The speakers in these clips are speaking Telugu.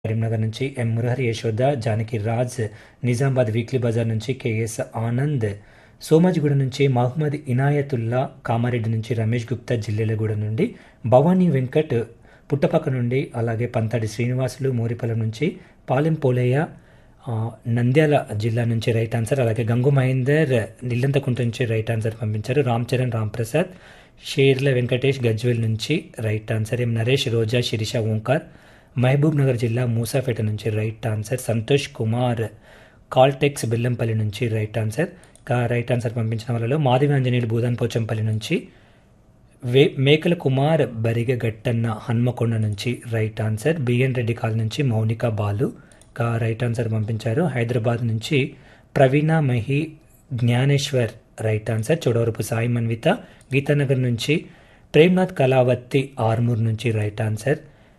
కరీంనగర్ నుంచి ఎం మురహరి యశోద, జానకి రాజ్, నిజామాబాద్ వీక్లీ బజార్ నుంచి కేఎస్ ఆనంద్, సోమాజిగూడ నుంచి మహమ్మద్ ఇనాయతుల్లా, కామారెడ్డి నుంచి రమేష్ గుప్తా, జిల్లెలగూడ నుండి భవానీ వెంకట్, పుట్టపక్క నుండి అలాగే పంతాడి శ్రీనివాసులు, మోరిపల్లం నుంచి పాలెం పోలయ్య, నంద్యాల జిల్లా నుంచి రైట్ ఆన్సర్. అలాగే గంగు మహేందర్ నిల్లంతకుంట నుంచి రైట్ ఆన్సర్ పంపించారు. రామ్ చరణ్, రామ్ ప్రసాద్, షేర్ల వెంకటేష్ గజ్వేల్ నుంచి రైట్ ఆన్సర్. ఎం నరేష్, రోజా, శిరీష, ఓంకార్, మహబూబ్ నగర్ జిల్లా మూసాపేట నుంచి right answer. Santosh Kumar Caltex Bellampalli నుంచి రైట్ ఆన్సర్. రైట్ ఆన్సర్ పంపించిన వాళ్ళలో మాధవి ఆంజనేయులు భూదాన్ పోచంపల్లి నుంచి, మేకల కుమార్ బరిగ గట్టన్న హన్మకొండ నుంచి right answer. B N Reddy call నుంచి మౌనిక బాలు రైట్ ఆన్సర్ పంపించారు. హైదరాబాద్ నుంచి ప్రవీణ మహి జ్ఞానేశ్వర్ రైట్ ఆన్సర్. చోడవరపు సాయి మన్విత, గీతానగర్ నుంచి ప్రేమ్నాథ్ కళావతి ఆర్మూర్ నుంచి రైట్ ఆన్సర్.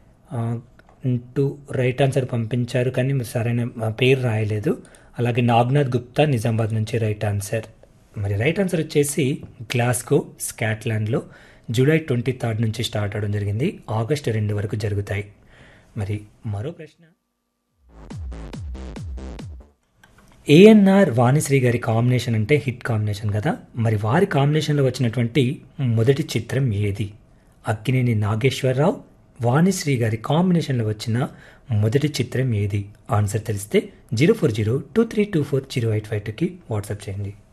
రైట్ ఆన్సర్ పంపించారు కానీ సరైన పేరు రాయలేదు. అలాగే నాగ్నాథ్ గుప్తా నిజామాబాద్ నుంచి రైట్ ఆన్సర్. మరి రైట్ ఆన్సర్ వచ్చేసి గ్లాస్గో స్కాట్లాండ్లో జూలై 23 నుంచి స్టార్ట్ అవడం జరిగింది. ఆగస్టు 2 వరకు జరుగుతాయి. మరి మరో ప్రశ్న, ఏఎన్ఆర్ వాణిశ్రీ గారి కాంబినేషన్ అంటే హిట్ కాంబినేషన్ కదా, మరి వారి కాంబినేషన్లో వచ్చినటువంటి మొదటి చిత్రం ఏది? అక్కినేని నాగేశ్వరరావు, వాణిశ్రీ గారి కాంబినేషన్లో వచ్చిన మొదటి చిత్రం ఏది? ఆన్సర్ తెలిస్తే 0402324085కి వాట్సాప్ చేయండి.